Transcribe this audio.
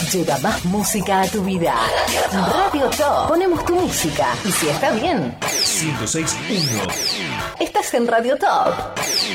Lleva más música a tu vida. Radio Top. Ponemos tu música. Y si está bien, 106.1. estás en Radio Top.